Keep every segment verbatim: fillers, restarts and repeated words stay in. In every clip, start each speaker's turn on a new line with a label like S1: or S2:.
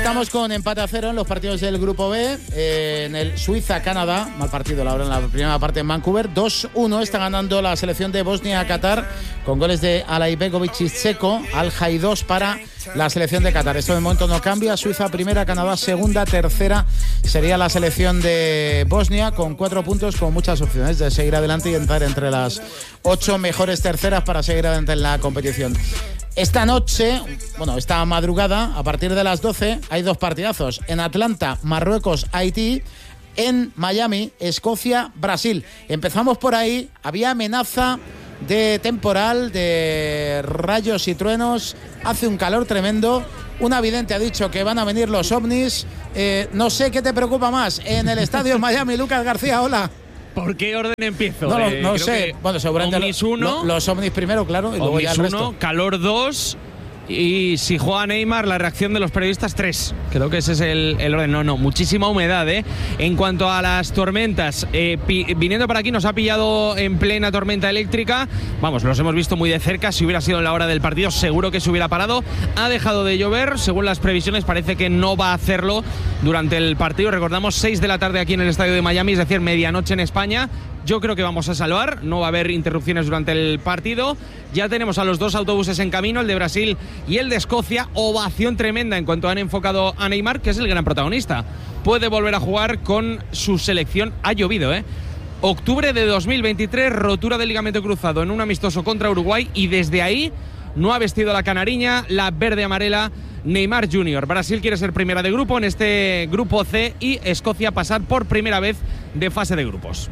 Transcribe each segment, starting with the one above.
S1: estamos con empate a cero en los partidos del Grupo B. Eh, en el Suiza-Canadá, mal partido la hora en la primera parte en Vancouver. dos uno está ganando la selección de Bosnia-Qatar con goles de Alaibegovic y Dzeko. Al-Jai dos para la selección de Qatar. Esto de momento no cambia. Suiza primera, Canadá segunda, tercera sería la selección de Bosnia con cuatro puntos, con muchas opciones de seguir adelante y entrar entre las ocho mejores terceras para seguir adelante en la competición. Esta noche, bueno, esta madrugada, a partir de las doce, hay dos partidazos. En Atlanta, Marruecos, Haití. En Miami, Escocia, Brasil. Empezamos por ahí. Había amenaza de temporal, de rayos y truenos. Hace un calor tremendo. Una vidente ha dicho que van a venir los ovnis. Eh, no sé qué te preocupa más. En el estadio Miami, Lucas García, hola.
S2: ¿Por qué orden empiezo?
S1: No,
S2: eh,
S1: no sé. Bueno, seguramente
S2: Omnis uno,
S1: lo, los ovnis primero, claro, y luego ya el resto.
S2: uno, calor dos. Y si juega Neymar, la reacción de los periodistas, tres. Creo que ese es el, el orden. No, no, muchísima humedad, ¿eh? En cuanto a las tormentas, eh, pi, viniendo para aquí nos ha pillado en plena tormenta eléctrica. Vamos, los hemos visto muy de cerca. Si hubiera sido en la hora del partido, seguro que se hubiera parado. Ha dejado de llover. Según las previsiones, parece que no va a hacerlo durante el partido. Recordamos, seis de la tarde aquí en el estadio de Miami, es decir, medianoche en España. Yo creo que vamos a salvar, no va a haber interrupciones durante el partido. Ya tenemos a los dos autobuses en camino, el de Brasil y el de Escocia. Ovación tremenda en cuanto han enfocado a Neymar, que es el gran protagonista. Puede volver a jugar con su selección. Ha llovido, ¿eh? Octubre de dos mil veintitrés, rotura del ligamento cruzado en un amistoso contra Uruguay, y desde ahí no ha vestido la canariña, la verde-amarela, Neymar junior Brasil quiere ser primera de grupo en este grupo C y Escocia pasar por primera vez de fase de grupos.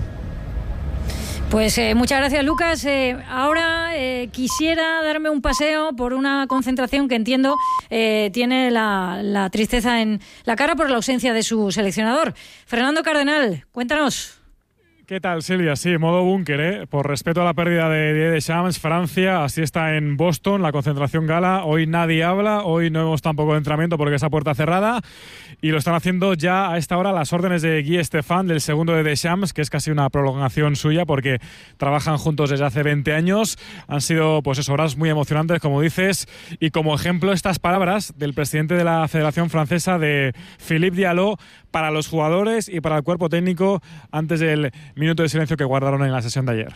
S3: Pues eh, muchas gracias, Lucas. Eh, ahora eh, quisiera darme un paseo por una concentración que entiendo eh, tiene la, la tristeza en la cara por la ausencia de su seleccionador. Fernando Cardenal, cuéntanos.
S4: ¿Qué tal, Silvia? Sí, modo búnker, ¿eh? Por respeto a la pérdida de Didier Deschamps, Francia, así está en Boston, la concentración gala. Hoy nadie habla, hoy no vemos tampoco de entrenamiento porque esa puerta cerrada. Y lo están haciendo ya a esta hora las órdenes de Guy Stéphane, del segundo de Deschamps, que es casi una prolongación suya porque trabajan juntos desde hace veinte años. Han sido, pues eso, horas muy emocionantes, como dices. Y como ejemplo, estas palabras del presidente de la Federación Francesa, de Philippe Diallo, para los jugadores y para el cuerpo técnico antes del minuto de silencio que guardaron en la sesión de ayer.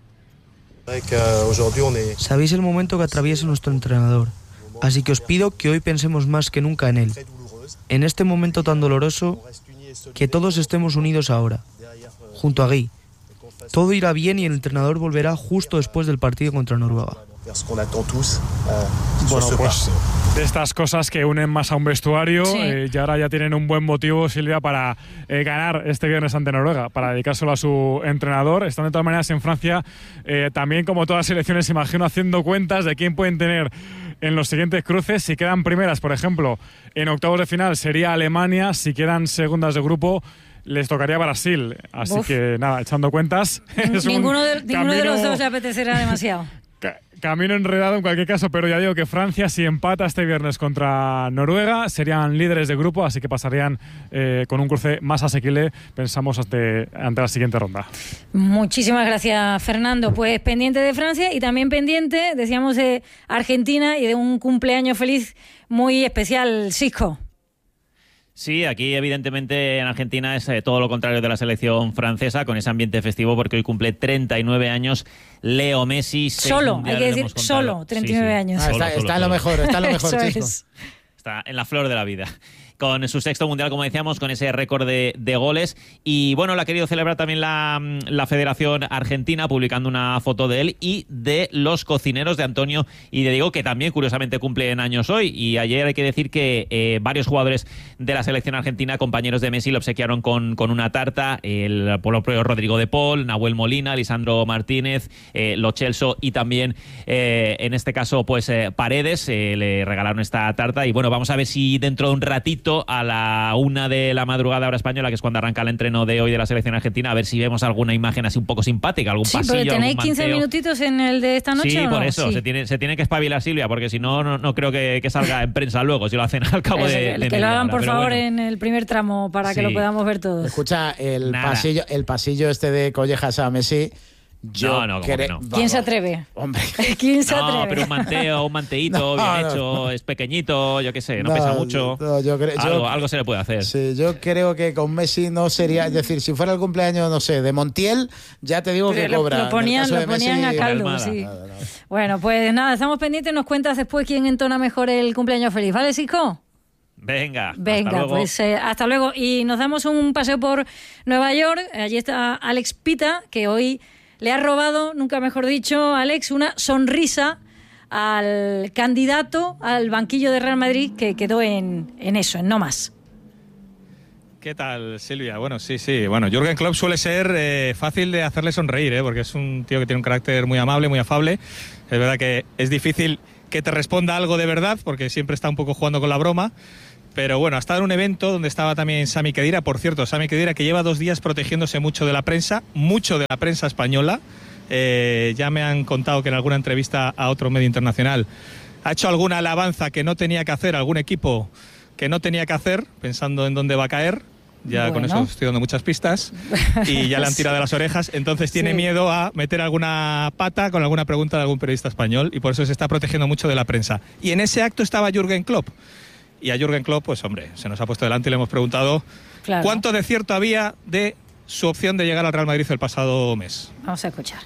S5: Sabéis el momento que atraviesa nuestro entrenador, así que os pido que hoy pensemos más que nunca en él. En este momento tan doloroso, que todos estemos unidos ahora, junto a Guy. Todo irá bien y el entrenador volverá justo después del partido contra Noruega.
S4: Bueno, pues de estas cosas que unen más a un vestuario, sí. eh, y ahora ya tienen un buen motivo, Silvia, para eh, ganar este viernes ante Noruega, para dedicárselo a su entrenador. Están de todas maneras en Francia, eh, también como todas las selecciones, imagino, haciendo cuentas de quién pueden tener en los siguientes cruces. Si quedan primeras, por ejemplo, en octavos de final sería Alemania. Si quedan segundas de grupo, les tocaría Brasil. Así Uf. que nada, echando cuentas.
S3: Es ninguno, de, ninguno de los dos le apetecerá demasiado.
S4: Camino enredado en cualquier caso, pero ya digo que Francia, si empata este viernes contra Noruega, serían líderes de grupo, así que pasarían eh, con un cruce más asequible, pensamos, ante, ante la siguiente ronda.
S3: Muchísimas gracias, Fernando. Pues pendiente de Francia y también pendiente, decíamos, de Argentina y de un cumpleaños feliz muy especial, Sisco.
S6: Sí, aquí evidentemente en Argentina es eh, todo lo contrario de la selección francesa, con ese ambiente festivo, porque hoy cumple treinta y nueve años Leo Messi.
S3: Solo, hay que decir solo, treinta y nueve sí, sí. años.
S1: Ah, está,
S6: solo,
S1: está
S6: solo,
S1: en lo mejor, está en lo mejor, Chisco.
S3: Es.
S6: Está en la flor de la vida. Con su sexto mundial, como decíamos, con ese récord de, de goles. Y bueno, lo ha querido celebrar también la, la Federación Argentina, publicando una foto de él y de los cocineros de Antonio y de Diego, que también curiosamente cumplen años hoy. Y ayer hay que decir que eh, varios jugadores de la selección argentina, compañeros de Messi, lo obsequiaron con, con una tarta. El propio Rodrigo de Paul, Nahuel Molina, Lisandro Martínez, eh, Lo Celso y también, eh, en este caso, pues eh, Paredes, eh, le regalaron esta tarta. Y bueno, vamos a ver si dentro de un ratito, a la una de la madrugada hora española, que es cuando arranca el entreno de hoy de la selección argentina, a ver si vemos alguna imagen así un poco simpática, algún
S3: sí,
S6: pasillo,
S3: pero ¿tenéis
S6: algún
S3: quince minutitos en el de esta noche?
S6: Sí,
S3: ¿o
S6: por
S3: no?
S6: eso,
S3: sí.
S6: se, tiene, se tiene que espabilar, Silvia, porque si no, no, no creo que, que salga en prensa luego, si lo hacen al cabo
S3: es,
S6: de,
S3: el,
S6: de
S3: Que lo hagan,
S6: hora,
S3: por favor,
S6: bueno.
S3: en el primer tramo para
S6: sí.
S3: que lo podamos ver todos.
S1: Escucha, el pasillo, el pasillo este de collejas a Messi, Yo
S6: No, no, ¿cómo
S1: cre-
S6: que no?
S3: ¿Quién
S1: Vamos.
S3: se atreve?
S1: Hombre.
S3: ¿Quién se
S6: No,
S3: atreve?
S6: pero un manteo, un manteíto
S1: No,
S6: bien
S1: no,
S6: hecho,
S1: no.
S6: es pequeñito, yo qué sé, no,
S1: No,
S6: pesa mucho.
S1: no, yo creo- yo-
S6: algo, algo se le puede hacer.
S1: Sí, yo creo que con Messi no sería, es decir, si fuera el cumpleaños, no sé, de Montiel, ya te digo que
S3: Pero lo-
S1: cobra.
S3: Lo
S1: En el
S3: ponían,
S1: caso de
S3: lo ponían
S1: Messi,
S3: a caldo,
S6: Almada.
S3: sí.
S1: Nada, nada.
S3: Bueno, pues nada, estamos pendientes. Nos cuentas después quién entona mejor el cumpleaños feliz. ¿Vale, Cisco?
S6: Venga,
S3: Venga,
S6: hasta luego.
S3: pues eh, hasta luego. Y nos damos un paseo por Nueva York. Allí está Alex Pita, que hoy le ha robado, nunca mejor dicho, Alex, una sonrisa al candidato al banquillo de Real Madrid, que quedó en, en eso, en no más.
S7: ¿Qué tal, Silvia? Bueno, sí, sí. Bueno, Jürgen Klopp suele ser eh, fácil de hacerle sonreír, ¿eh? Porque es un tío que tiene un carácter muy amable, muy afable. Es verdad que es difícil que te responda algo de verdad, porque siempre está un poco jugando con la broma. Pero bueno, ha estado en un evento donde estaba también Sami Khedira. Por cierto, Sami Khedira, que lleva dos días protegiéndose mucho de la prensa, mucho de la prensa española. Eh, ya me han contado que en alguna entrevista a otro medio internacional ha hecho alguna alabanza que no tenía que hacer, algún equipo que no tenía que hacer, pensando en dónde va a caer. Ya
S3: Bueno.
S7: con eso estoy dando muchas pistas y ya le han tirado de las orejas, entonces tiene
S3: Sí.
S7: miedo a meter alguna pata con alguna pregunta de algún periodista español y por eso se está protegiendo mucho de la prensa. Y en ese acto estaba Jürgen Klopp. Y a Jürgen Klopp, pues hombre, se nos ha puesto delante y le hemos preguntado
S3: Claro.
S7: cuánto de cierto había de su opción de llegar al Real Madrid el pasado mes.
S3: Vamos a escuchar.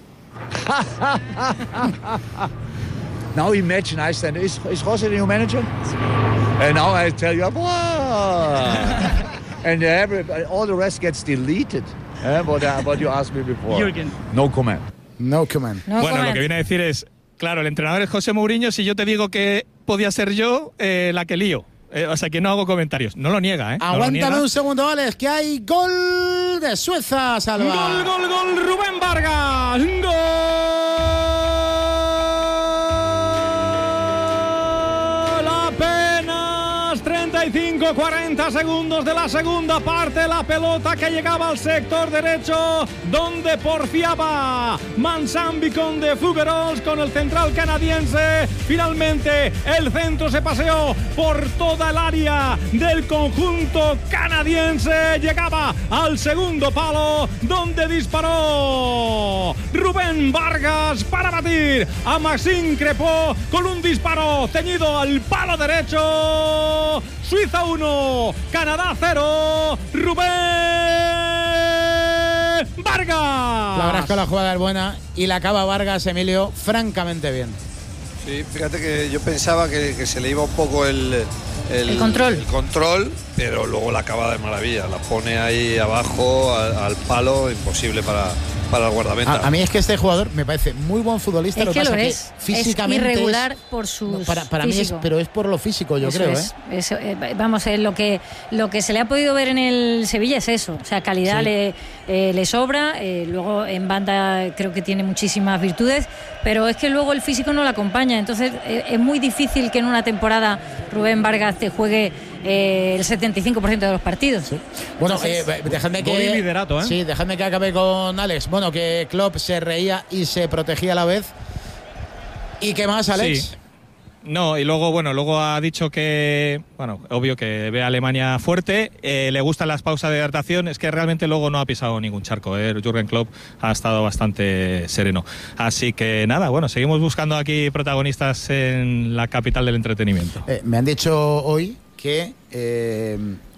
S8: Now imagine I said, is, is Jose the new manager? And now I tell you, wow. And every, all the rest gets deleted. Eh, what, uh, what you asked me before.
S9: Jürgen.
S8: No comment.
S1: No comment.
S3: No
S7: bueno,
S3: comment.
S7: lo que viene a decir es, claro, el entrenador es José Mourinho, si yo te digo que podía ser yo, eh, la que lío. Eh, o sea que no hago comentarios. No lo niega, ¿eh? No lo
S1: Aguántame
S7: niega.
S1: un segundo, Alex, que hay gol de Suiza, Salva.
S2: Gol, gol, gol, Rubén Vargas. Gol. Apenas treinta y cinco cuarenta segundos de la segunda parte. La pelota que llegaba al sector derecho, donde porfiaba Mansambi con de Fougerols, con el central canadiense. Finalmente el centro se paseó por toda el área del conjunto canadiense. Llegaba al segundo palo, donde disparó Rubén Vargas para batir a Maxime Crépeau con un disparo ceñido al palo derecho. Suiza uno, Canadá cero. Rubén Vargas.
S1: La verdad es que la jugada es buena y la acaba Vargas, Emilio, francamente bien.
S10: Sí, fíjate que yo pensaba que, que se le iba un poco el, el,
S3: El control.
S10: el control, pero luego la acaba de maravilla. La pone ahí abajo, al, al palo, imposible para, para el guardameta.
S1: A, a mí es que este jugador me parece muy buen futbolista.
S3: Es
S1: lo
S3: que
S1: pasa
S3: lo
S1: que
S3: es.
S1: físicamente
S3: es irregular
S1: es-
S3: por sus
S1: no, para, para mí es,
S3: físico.
S1: pero es por lo físico, yo
S3: Eso
S1: creo,
S3: es,
S1: ¿eh?
S3: eso, eh, vamos, eh, lo que lo que se le ha podido ver en el Sevilla es eso, o sea, calidad
S1: Sí.
S3: le, eh, le sobra, eh, luego en banda creo que tiene muchísimas virtudes, pero es que luego el físico no le acompaña, entonces eh, es muy difícil que en una temporada Rubén Vargas te juegue eh, el setenta y cinco por ciento de los partidos.
S1: Bueno,
S3: Entonces-
S1: eh, dejadme que.
S2: Gol y liderato, ¿eh?
S1: Sí, dejadme que acabe con Alex. Bueno, que Klopp se reía y se protegía a la vez. ¿Y qué más, Alex?
S7: Sí. No, y luego, bueno, luego ha dicho que, bueno, obvio que ve a Alemania fuerte, eh, le gustan las pausas de hidratación, es que realmente luego no ha pisado ningún charco, ¿eh? Jürgen Klopp ha estado bastante sereno. Así que nada, bueno, seguimos buscando aquí protagonistas en la capital del entretenimiento.
S1: Eh, me han dicho hoy que. eh,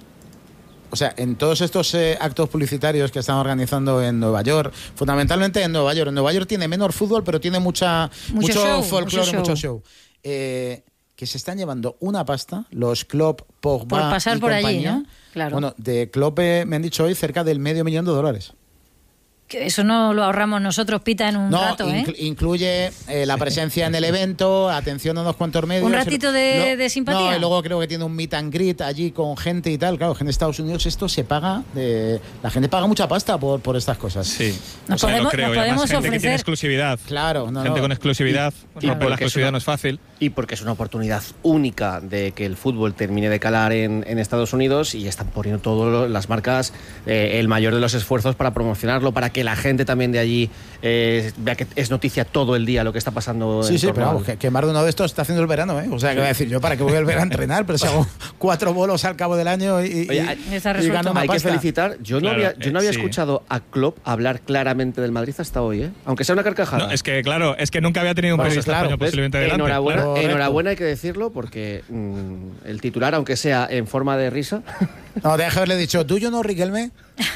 S1: o sea, en todos estos eh, actos publicitarios que están organizando en Nueva York, fundamentalmente en Nueva York. En Nueva York tiene menor fútbol, pero tiene mucha,
S3: Mucho
S1: mucho,
S3: show,
S1: folclore,
S3: mucho
S1: mucho
S3: show.
S1: show. Eh, que se están llevando una pasta, los Klopp, Pogba
S3: Por pasar
S1: y
S3: por allí,
S1: compañía.
S3: ¿no? Claro.
S1: Bueno, de Klopp eh, me han dicho hoy cerca del medio millón de dólares.
S3: Que eso no lo ahorramos nosotros, Pita, en un
S1: No,
S3: rato, ¿eh?
S1: inclu- incluye eh, la presencia en el evento, atención a unos cuantos medios.
S3: Un ratito de-
S1: No,
S3: de simpatía.
S1: No, y luego creo que tiene un meet and greet allí con gente y tal. Claro, que en Estados Unidos esto se paga, de, la gente paga mucha pasta por, por estas cosas.
S7: Sí,
S3: Nos
S7: o sea,
S3: podemos-
S7: lo creo,
S3: nos
S7: y además
S3: podemos
S7: gente que tiene
S3: ofrecer-
S7: exclusividad.
S1: Claro, no,
S7: gente
S1: no.
S7: con exclusividad,
S11: Y-
S7: porque
S11: y
S7: la
S11: porque es
S7: exclusividad
S11: una-
S7: no es fácil.
S11: Y porque es una oportunidad única de que el fútbol termine de calar en, en Estados Unidos y están poniendo todas las marcas eh, el mayor de los esfuerzos para promocionarlo, para que que la gente también de allí eh, vea que es noticia todo el día lo que está pasando.
S1: Sí,
S11: en
S1: sí,
S11: torno
S1: pero vamos,
S11: al-
S1: que, que más de uno de estos está haciendo el verano, ¿eh? O sea, que voy a decir yo, ¿para qué voy a volver a entrenar? Pero si hago cuatro bolos al cabo del año y, y,
S11: Oye,
S1: y-
S11: hay-
S1: y gano una
S11: hay que
S1: pasta.
S11: felicitar. Yo no
S7: Claro,
S11: había, yo no había
S7: eh, sí.
S11: escuchado a Klopp hablar claramente del Madrid hasta hoy, ¿eh? Aunque sea una carcajada.
S7: No, es que, claro, es que nunca había tenido un
S1: Bueno,
S7: periodista
S1: claro,
S7: español
S11: ¿Ves?
S7: posiblemente delante.
S11: enhorabuena,
S7: claro.
S1: Correcto.
S11: enhorabuena hay que decirlo porque mm, el titular, aunque sea en forma de risa,
S1: No, deja haberle dicho, ¿tú yo no, Riquelme?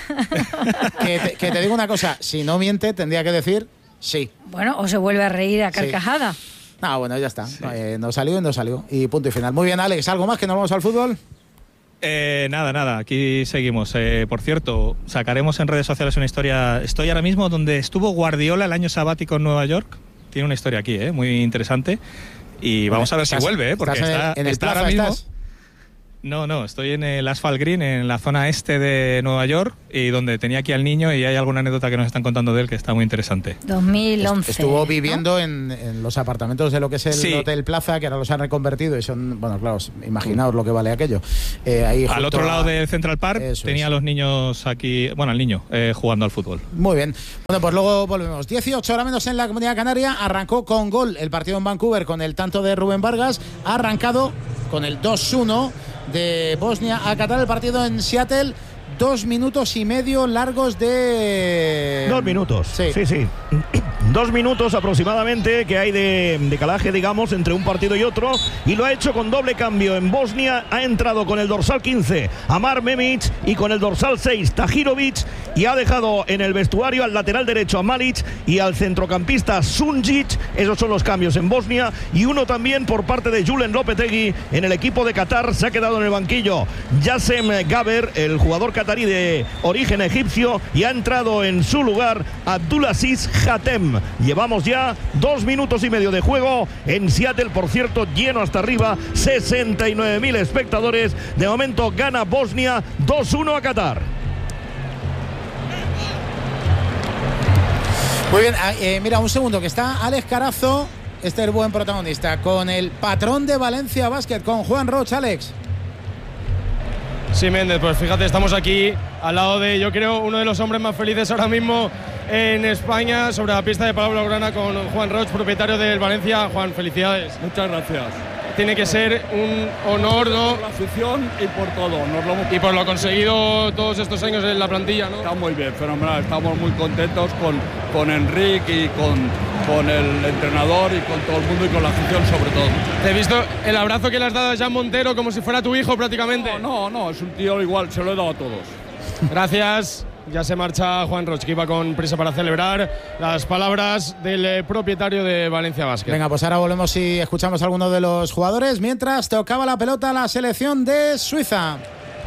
S1: que, te, que te digo una cosa, si no miente, tendría que decir sí.
S3: Bueno, o se vuelve a reír a carcajada.
S1: No, bueno, ya está. No, eh, no salió y no salió. Y punto y final. Muy bien, Alex, ¿algo más que nos vamos al fútbol?
S7: Eh, nada, nada, aquí seguimos. Eh, por cierto, sacaremos en redes sociales una historia. Estoy ahora mismo donde estuvo Guardiola el año sabático en Nueva York. Tiene una historia aquí, eh, muy interesante. Y vamos a ver si
S1: Estás-
S7: vuelve, eh, porque
S1: estás en el-
S7: está,
S1: en el
S7: está
S1: Plaza,
S7: ahora mismo.
S1: ¿estás?
S7: No, no, estoy en el Asphalt Green, en la zona este de Nueva York, y donde tenía aquí al niño, y hay alguna anécdota que nos están contando de él que está muy interesante.
S3: dos mil once.
S1: Estuvo
S3: ¿no?
S1: viviendo en, en los apartamentos de lo que es el
S7: Sí.
S1: Hotel Plaza, que ahora los han reconvertido y son, bueno, claro, imaginaos lo que vale aquello. Eh, ahí
S7: Al
S1: junto
S7: otro
S1: a-
S7: lado del Central Park
S1: Eso
S7: tenía
S1: es.
S7: a los niños aquí, bueno, al niño, eh, jugando al fútbol.
S1: Muy bien. Bueno, pues luego volvemos. dieciocho horas menos en la Comunidad Canaria. Arrancó con gol el partido en Vancouver con el tanto de Rubén Vargas. Ha arrancado con el dos uno de Bosnia a Qatar. El partido en Seattle. Dos minutos y medio largos de...
S9: Dos minutos.
S1: Sí.
S9: Sí, sí. Dos minutos aproximadamente que hay de, de calaje, digamos, entre un partido y otro. Y lo ha hecho con doble cambio. En Bosnia ha entrado con el dorsal quince Amar Memic y con el dorsal seis Tahirovic. Y ha dejado en el vestuario al lateral derecho a Malic y al centrocampista Sunjic. Esos son los cambios en Bosnia. Y uno también por parte de Julen Lopetegui en el equipo de Qatar. Se ha quedado en el banquillo Yassem Gaber, el jugador catarí de origen egipcio, y ha entrado en su lugar Abdulaziz Hatem. Llevamos ya dos minutos y medio de juego en Seattle, por cierto, lleno hasta arriba, sesenta y nueve mil espectadores. De momento gana Bosnia dos uno a Qatar.
S1: Muy bien, ah, eh, mira, un segundo, que está Alex Carazo, este es el buen protagonista, con el patrón de Valencia Basket, con Juan Roch. Alex.
S12: Sí, Méndez, pues fíjate, estamos aquí al lado de, yo creo, uno de los hombres más felices ahora mismo en España, sobre la pista de Palau Blaugrana, con Juan Roch, propietario del Valencia. Juan, felicidades.
S13: Muchas gracias.
S12: Tiene que ser un honor, ¿no?
S13: Por la afición y por todo. Nos lo hemos...
S12: Y por lo conseguido todos estos años en la plantilla, ¿no?
S13: Está muy bien, fenomenal. Estamos muy contentos con, con Enrique y con, con el entrenador y con todo el mundo y con la afición sobre todo.
S12: Te he visto el abrazo que le has dado a Jan Montero como si fuera tu hijo prácticamente.
S13: No, no, no, es un tío igual, se lo he dado a todos.
S12: Gracias. Ya se marcha Juan Roch, que iba con prisa para celebrar las palabras del eh, propietario de Valencia Basket.
S1: Venga, pues ahora volvemos y escuchamos a alguno de los jugadores. Mientras tocaba la pelota la selección de Suiza.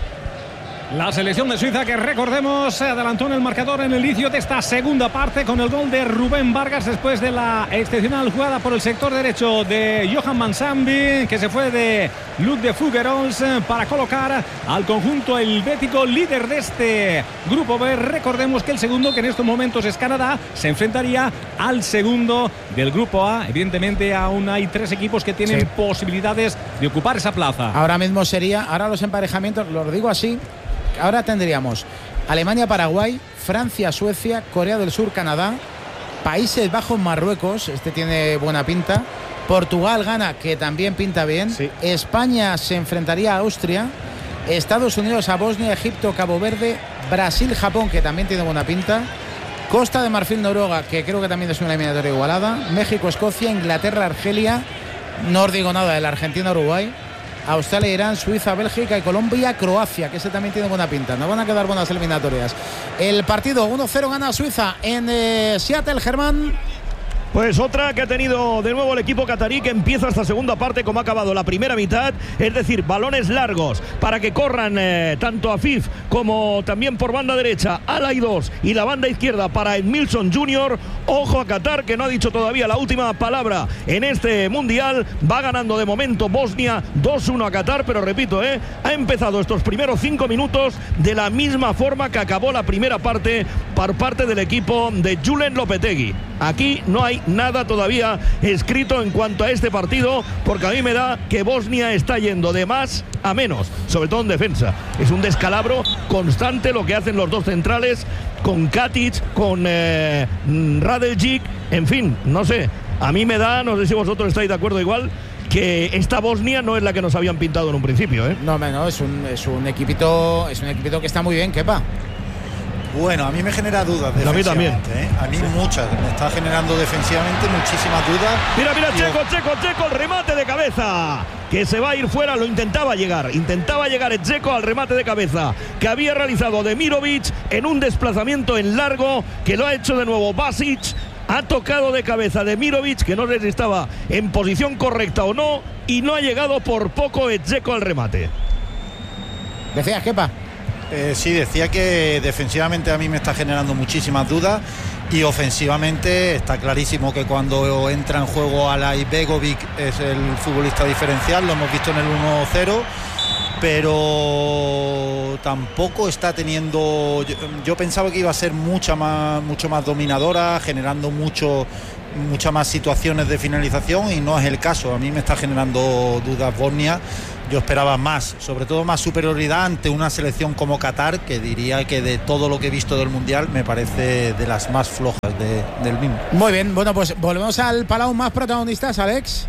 S14: La selección de Suiza, que recordemos se adelantó en el marcador en el inicio de esta segunda parte con el gol de Rubén Vargas después de la excepcional jugada por el sector derecho de Johan Mansambi, que se fue de Luc de Fougerols para colocar al conjunto helvético líder de este grupo B. Recordemos que el segundo, que en estos momentos es Canadá, se enfrentaría al segundo del grupo A. Evidentemente aún hay tres equipos que tienen
S1: Sí.
S14: posibilidades de ocupar esa plaza.
S1: Ahora mismo sería, ahora los emparejamientos, lo digo así, ahora tendríamos Alemania-Paraguay, Francia-Suecia, Corea del Sur, Canadá, Países Bajos, Marruecos, este tiene buena pinta, Portugal gana, que también pinta bien,
S11: Sí.
S1: España se enfrentaría a Austria, Estados Unidos a Bosnia, Egipto, Cabo Verde, Brasil, Japón, que también tiene buena pinta, Costa de Marfil, Noruega, que creo que también es una eliminatoria igualada, México, Escocia, Inglaterra, Argelia, no os digo nada del Argentina, Uruguay, Australia, Irán, Suiza, Bélgica y Colombia, Croacia, que ese también tiene buena pinta. Nos van a quedar buenas eliminatorias. El partido uno cero gana Suiza en eh, Seattle, Germán.
S9: Pues otra que ha tenido de nuevo el equipo catarí, que empieza esta segunda parte como ha acabado la primera mitad, es decir, balones largos para que corran eh, tanto Afif como también por banda derecha Alay dos y la banda izquierda para Edmilson junior Ojo a Qatar, que no ha dicho todavía la última palabra en este mundial. Va ganando de momento Bosnia dos uno a Qatar, pero repito, eh, ha empezado estos primeros cinco minutos de la misma forma que acabó la primera parte por parte del equipo de Julen Lopetegui. Aquí no hay nada todavía escrito en cuanto a este partido, porque a mí me da que Bosnia está yendo de más a menos, sobre todo en defensa. Es un descalabro constante lo que hacen los dos centrales, con Katic, con eh, Radeljic, en fin, no sé. A mí me da, no sé si vosotros estáis de acuerdo igual, que esta Bosnia no es la que nos habían pintado en un principio, ¿eh?
S1: No, no, es un, es un equipito, es un equipito que está muy bien, Kepa.
S15: Bueno, a mí me genera dudas defensivamente. A mí también. ¿eh? A mí muchas. Me está generando defensivamente muchísimas dudas.
S9: Mira, mira, Checo, Checo, Checo, el remate de cabeza. Que se va a ir fuera, lo intentaba llegar. Intentaba llegar el Checo al remate de cabeza que había realizado Demirovic en un desplazamiento en largo, que lo ha hecho de nuevo Basic. Ha tocado de cabeza Demirovic, que no sé si estaba en posición correcta o no, y no ha llegado por poco el Checo al remate.
S1: ¿Decías, Kepa?
S15: Eh, sí, decía que defensivamente a mí me está generando muchísimas dudas y ofensivamente está clarísimo que cuando entra en juego Alay Begovic es el futbolista diferencial, lo hemos visto en el uno cero, pero tampoco está teniendo, yo, yo pensaba que iba a ser mucha más, mucho más dominadora, generando mucho muchas más situaciones de finalización, y no es el caso. A mí me está generando dudas Bosnia. Yo esperaba más, sobre todo más superioridad ante una selección como Qatar, que diría que de todo lo que he visto del Mundial me parece de las más flojas de, del mismo.
S1: Muy bien, bueno, pues volvemos al Palau. Más protagonistas, Alex.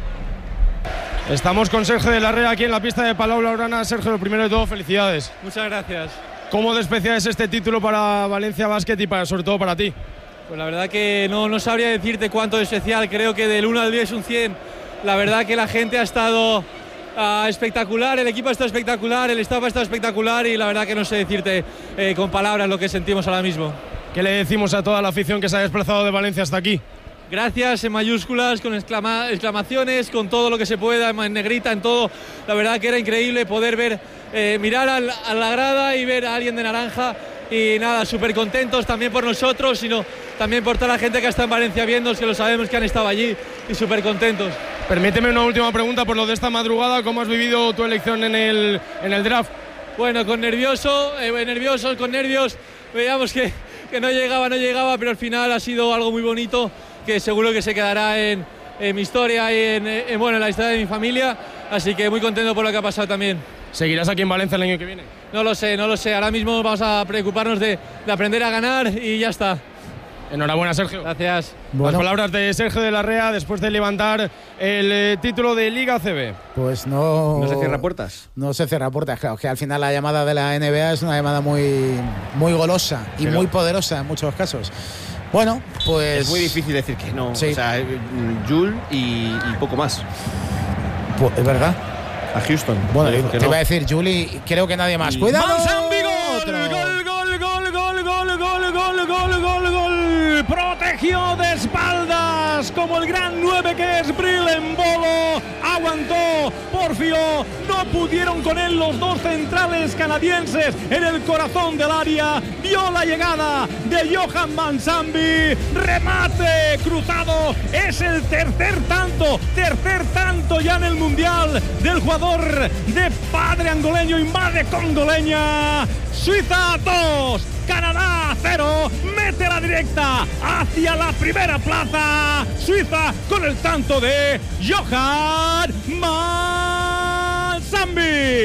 S12: Estamos con Sergio de la Rea aquí en la pista de Palau Blaugrana. Sergio, lo primero de todo, felicidades.
S16: Muchas gracias.
S12: ¿Cómo de especial es este título para Valencia Basket y para, sobre todo para ti?
S16: Pues la verdad que no, no sabría decirte cuánto es especial. Creo que del uno al diez un cien. La verdad que la gente ha estado uh, espectacular, el equipo ha estado espectacular, el staff ha estado espectacular, y la verdad que no sé decirte eh, con palabras lo que sentimos ahora mismo.
S12: ¿Qué le decimos a toda la afición que se ha desplazado de Valencia hasta aquí?
S16: Gracias en mayúsculas, con exclama, exclamaciones, con todo lo que se pueda, en negrita, en todo. La verdad que era increíble poder ver, eh, mirar al, a la grada y ver a alguien de naranja. Y nada, súper contentos también por nosotros, sino también por toda la gente que está en Valencia viendo, que lo sabemos que han estado allí, y súper contentos.
S12: Permíteme una última pregunta por lo de esta madrugada. ¿Cómo has vivido tu elección en el, en el draft?
S16: Bueno, con nervioso, eh, nervioso, con nervios. Veíamos que, que no llegaba, no llegaba, pero al final ha sido algo muy bonito, que seguro que se quedará en, en mi historia y en, en, bueno, en la historia de mi familia. Así que muy contento por lo que ha pasado también.
S12: ¿Seguirás aquí en Valencia el año que viene?
S16: No lo sé, no lo sé. Ahora mismo vamos a preocuparnos de, de aprender a ganar y ya está.
S12: Enhorabuena, Sergio.
S16: Gracias.
S12: Bueno. Las palabras de Sergio de la Rea después de levantar el eh, título de Liga A C B.
S1: Pues no...
S11: ¿No se cierra puertas?
S1: No se cierra puertas, claro. Que al final la llamada de la N B A es una llamada muy, muy golosa y Pero... muy poderosa en muchos casos. Bueno, pues...
S11: Es muy difícil decir que no.
S1: Sí.
S11: O sea, Jul y, y poco más.
S1: Pues, es verdad.
S11: A Houston.
S1: Bueno, te no. iba a decir Juli, creo que nadie más. ¡Cuidado!
S14: Manzambi, gol, gol, gol, gol, gol, gol, gol, gol, gol, gol, gol. Protegió de espaldas como el gran nueve que es Bril en Bolo. Aguantó Porfio. No pudieron con él los dos centrales canadienses en el corazón del área. Vio la llegada de Johan Manzambi. Remate cruzado. Es el tercer tanto, tercer tanto ya en el Mundial del jugador de padre angoleño y madre congoleña. Suiza dos, Canadá cero, mete la directa hacia la primera plaza. Suiza con el tanto de Johan Manzambi.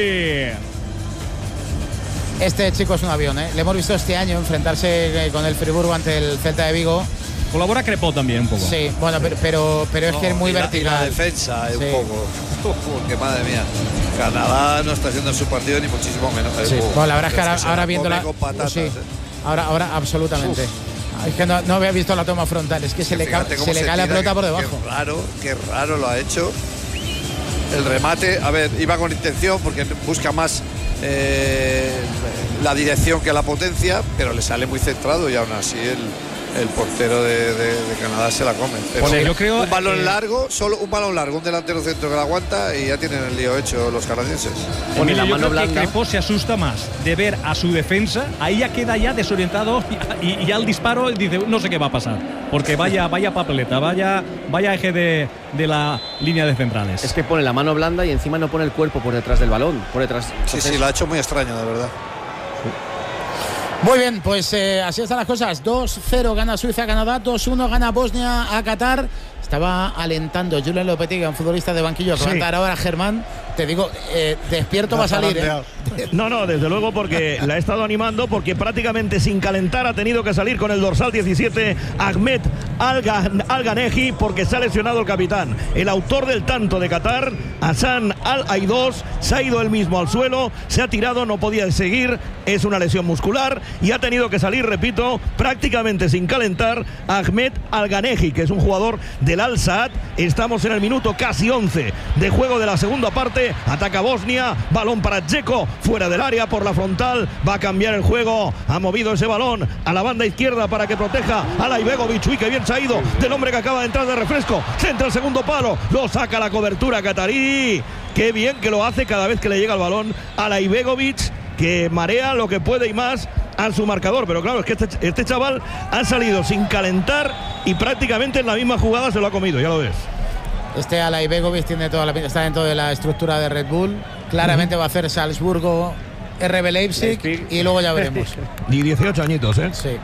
S1: Este chico es un avión, ¿eh? Le hemos visto este año enfrentarse con el Friburgo ante el Celta de Vigo.
S14: Colabora Crepó también un poco.
S1: Sí, bueno, pero, pero, pero es no, que es muy
S10: y la,
S1: vertical.
S10: Y la defensa
S1: sí.
S10: un poco. Uf, que madre mía. Canadá no está haciendo su partido ni muchísimo menos.
S1: Sí.
S10: Uf,
S1: bueno, la verdad es que ahora,
S10: se
S1: ahora viendo la...
S10: Patatas,
S1: sí.
S10: ¿eh?
S1: Ahora, ahora absolutamente. Uf. Es que no, no había visto la toma frontal. Es que se le, ca se le cae la pelota
S10: que,
S1: por debajo.
S10: Qué raro, qué raro lo ha hecho. El remate, a ver, iba con intención porque busca más eh, la dirección que la potencia, pero le sale muy centrado y aún así el... el portero de, de, de Canadá se la come. Pero
S14: pues yo creo,
S10: un balón
S14: eh,
S10: largo, solo un balón largo, un delantero centro que la aguanta y ya tienen el lío hecho los canadienses.
S14: Bueno, yo creo blanda. que Crepó se asusta más de ver a su defensa, ahí ya queda ya desorientado y, y, y al disparo dice no sé qué va a pasar, porque vaya vaya papeleta, vaya vaya eje de, de la línea de centrales.
S11: Es que pone la mano blanda y encima no pone el cuerpo por detrás del balón, por detrás.
S10: Entonces... Sí, sí, lo ha hecho muy extraño, de verdad.
S1: Muy bien, pues eh, así están las cosas. dos cero gana Suiza a Canadá, dos uno gana Bosnia a Qatar. Estaba alentando Julen Lopetegui, un futbolista de banquillo, que
S9: Sí.
S1: va a entrar ahora Germán. Te digo, eh, despierto va a salir. ¿eh?
S9: No, no, desde luego, porque la ha estado animando, porque prácticamente sin calentar ha tenido que salir con el dorsal diecisiete Ahmed Al-Ghaneji, porque se ha lesionado el capitán. El autor del tanto de Qatar, Hassan Al-Aidos, se ha ido él mismo al suelo, se ha tirado, no podía seguir, es una lesión muscular y ha tenido que salir, repito, prácticamente sin calentar, Ahmed Al-Ghaneji, que es un jugador del Al-Saad. Estamos en el minuto casi once de juego de la segunda parte. Ataca Bosnia, balón para Dzeko, fuera del área por la frontal, va a cambiar el juego, ha movido ese balón a la banda izquierda para que proteja a Laibegovic. Uy, que bien se ha ido del hombre que acaba de entrar de refresco, centra el segundo palo, lo saca la cobertura catarí. Qué bien que lo hace cada vez que le llega el balón a Laibegovic, que marea lo que puede y más a su marcador, pero claro, es que este, este chaval ha salido sin calentar y prácticamente en la misma jugada se lo ha comido, ya lo ves.
S1: Este Alaibegovic tiene toda la pinta, está dentro de la estructura de Red Bull. Claramente va a hacer Salzburgo, R B Leipzig y luego ya veremos.
S9: Y dieciocho añitos, ¿eh?
S1: Sí.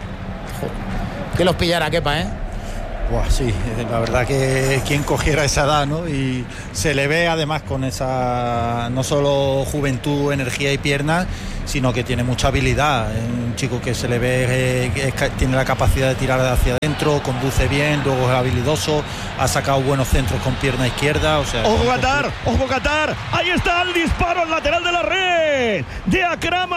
S1: Que los pillara, Kepa, ¿eh?
S15: Buah, sí, la verdad que quien cogiera esa edad, ¿no? Y se le ve además con esa no solo juventud, energía y piernas, sino que tiene mucha habilidad. Es un chico que se le ve, eh, que es, tiene la capacidad de tirar hacia adentro, conduce bien, luego es habilidoso, ha sacado buenos centros con pierna izquierda. O sea,
S9: ¡Ojo Qatar! ¡Ojo Qatar! ¡Ahí está el disparo al lateral de la red! De Akram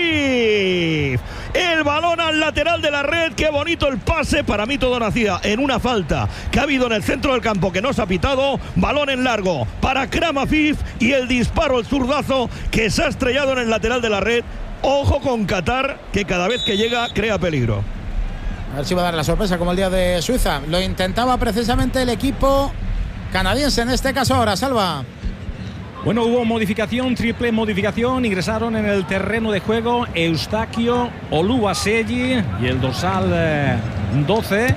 S9: Afif. El balón al lateral de la red. ¡Qué bonito el pase! Para mí todo nacía en una falta que ha habido en el centro del campo que no se ha pitado. Balón en largo para Akram Afif y el disparo, el zurdazo que se ha estrellado en el lateral de la red. Ojo con Qatar, que cada vez que llega crea peligro.
S1: A ver si va a dar la sorpresa como el día de Suiza. Lo intentaba precisamente el equipo canadiense en este caso ahora, Salva.
S14: Bueno, hubo modificación, triple modificación. Ingresaron en el terreno de juego Eustaquio Oluwaseyi y el dorsal eh, doce.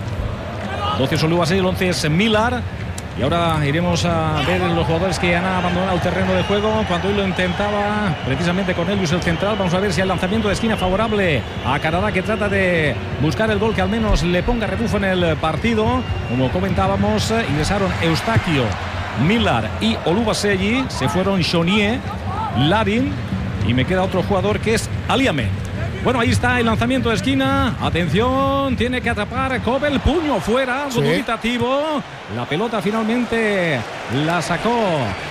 S14: doce es Oluwaseyi, el once es Millar. Y ahora iremos a ver los jugadores que han abandonado el terreno de juego. Cuando hoy lo intentaba precisamente Cornelius, el central. Vamos a ver si el lanzamiento de esquina favorable a Canadá, que trata de buscar el gol que al menos le ponga rebufo en el partido. Como comentábamos, ingresaron Eustaquio, Millar y Oluwaseyi. Se fueron Chonier, Larin y me queda otro jugador que es Aliame. Bueno, ahí está el lanzamiento de esquina. Atención, tiene que atrapar Kobel. Puño fuera,
S1: Sí.
S14: dubitativo. La pelota finalmente la sacó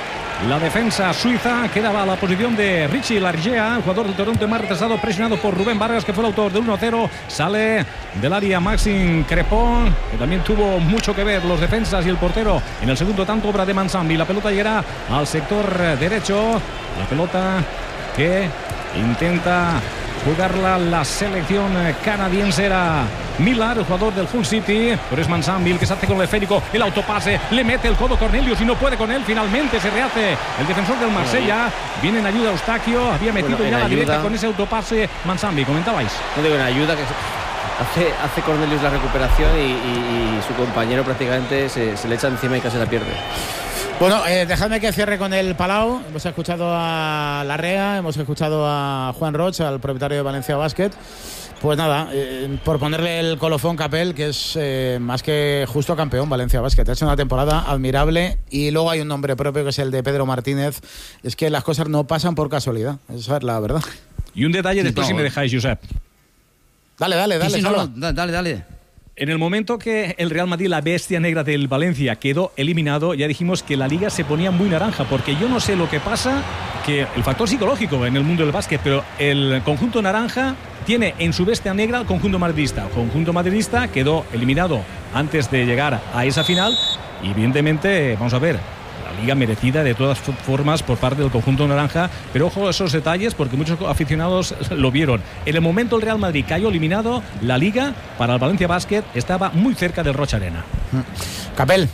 S14: la defensa suiza. Quedaba a la posición de Richie Largea, el jugador del Toronto más retrasado, presionado por Rubén Vargas, que fue el autor del uno a cero. Sale del área Maxime Crepon, que también tuvo mucho que ver los defensas y el portero en el segundo tanto, obra de Mansambi. La pelota llegará al sector derecho. La pelota que intenta jugarla la selección canadiense. Era Millar, el jugador del Hull City, pero es Mansambi el que se hace con el esférico, el autopase, le mete el codo Cornelius y no puede con él. Finalmente se rehace el defensor del Marsella. Viene en ayuda Eustaquio, había metido
S11: Bueno,
S14: ya
S11: en
S14: la
S11: ayuda.
S14: directa con ese autopase Mansambi. Comentabais.
S11: No digo en ayuda, que hace, hace Cornelius la recuperación y, y- y su compañero prácticamente se, se le echa encima y casi la pierde.
S1: Bueno, eh, dejadme que cierre con el Palau. Hemos escuchado a Larrea, hemos escuchado a Juan Roch, al propietario de Valencia Basket. Pues nada, eh, por ponerle el colofón Capel, que es eh, más que justo campeón Valencia Basket. Ha hecho una temporada admirable y luego hay un nombre propio que es el de Pedro Martínez. Es que las cosas no pasan por casualidad, esa es la verdad.
S14: Y un detalle después,
S1: no.
S14: si me dejáis, Josep.
S1: Dale, dale, dale.
S14: Sí, sí, no,
S1: Salva.
S14: no,
S17: dale, dale.
S14: En el momento que el Real Madrid, la bestia negra del Valencia, quedó eliminado, ya dijimos que la liga se ponía muy naranja, porque yo no sé lo que pasa, que el factor psicológico en el mundo del básquet, pero el conjunto naranja tiene en su bestia negra al conjunto madridista. El conjunto madridista quedó eliminado antes de llegar a esa final y evidentemente, vamos a ver, la liga merecida de todas formas por parte del conjunto naranja, pero ojo a esos detalles porque muchos aficionados lo vieron. En el momento el Real Madrid cayó eliminado, la liga para el Valencia Basket estaba muy cerca del Rocha Arena.
S1: Capel.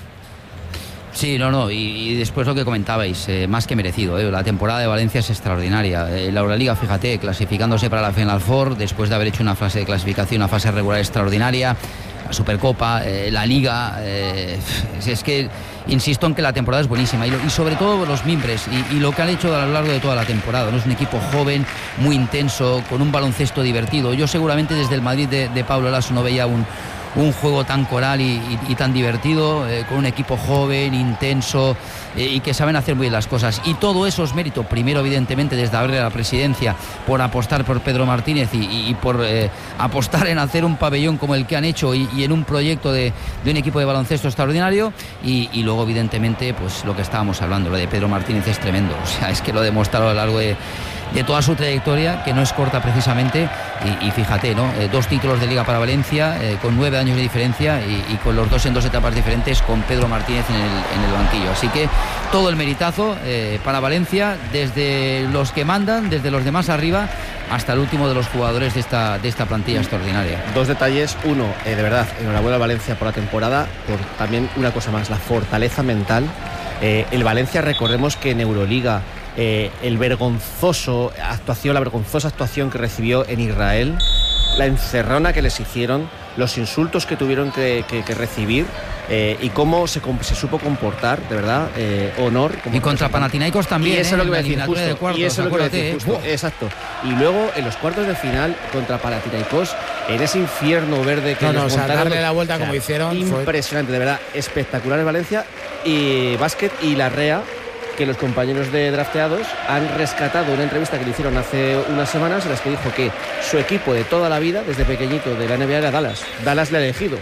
S17: Sí, no, no, y, y después lo que comentabais, eh, más que merecido, eh, la temporada de Valencia es extraordinaria. Eh, la Euroliga, fíjate, clasificándose para la Final Four, después de haber hecho una fase de clasificación, una fase regular extraordinaria, la Supercopa, eh, la Liga, eh, es, es que insisto en que la temporada es buenísima y, lo, y sobre todo los mimbres y, y lo que han hecho a lo largo de toda la temporada, ¿no? Es un equipo joven, muy intenso, con un baloncesto divertido. Yo seguramente desde el Madrid de, de Pablo Laso no veía un un juego tan coral y, y, y tan divertido, eh, con un equipo joven, intenso, eh, y que saben hacer muy bien las cosas. Y todo eso es mérito, primero evidentemente desde abrir la presidencia, por apostar por Pedro Martínez y, y, y por eh, apostar en hacer un pabellón como el que han hecho y, y en un proyecto de, de un equipo de baloncesto extraordinario. Y, y luego evidentemente pues lo que estábamos hablando, lo de Pedro Martínez es tremendo, o sea, es que lo ha demostrado a lo largo de de toda su trayectoria, que no es corta precisamente, y, y fíjate, ¿no? Eh, dos títulos de Liga para Valencia, eh, con nueve años de diferencia y, y con los dos en dos etapas diferentes, con Pedro Martínez en el, en el banquillo. Así que todo el meritazo eh, para Valencia, desde los que mandan, desde los demás arriba, hasta el último de los jugadores de esta, de esta plantilla extraordinaria.
S11: Dos detalles. Uno, eh, de verdad, enhorabuena a Valencia por la temporada, por también una cosa más, la fortaleza mental. Eh, el Valencia, recordemos que en Euroliga, Eh, el vergonzoso actuación, la vergonzosa actuación que recibió en Israel, la encerrona que les hicieron, los insultos que tuvieron que, que, que recibir, eh, y cómo se, se supo comportar, de verdad, eh, honor.
S17: Y contra Panathinaikos también.
S11: Y eso es lo que voy a decir,
S17: justo.
S11: Cuartos, y eso es lo que voy a decir, justo. Eh. Exacto. Y luego en los cuartos de final contra Panathinaikos, en ese infierno verde que
S1: no,
S11: les
S1: no, o sea,
S11: montaron,
S1: darle la vuelta, o sea, como hicieron.
S11: Impresionante, fue... de verdad, espectacular el Valencia y básquet. Y la Rea, que los compañeros de drafteados han rescatado una entrevista que le hicieron hace unas semanas en las que dijo que su equipo de toda la vida, desde pequeñito de la N B A, era Dallas. Dallas le ha elegido.